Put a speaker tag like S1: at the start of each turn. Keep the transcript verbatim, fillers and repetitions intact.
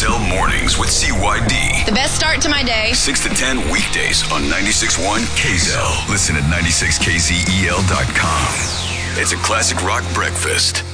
S1: L Mornings with C Y D.
S2: The best start to my day.
S1: six to ten weekdays on ninety-six point one K Z L. Listen at ninety-six K Z E L dot com. It's a classic rock breakfast.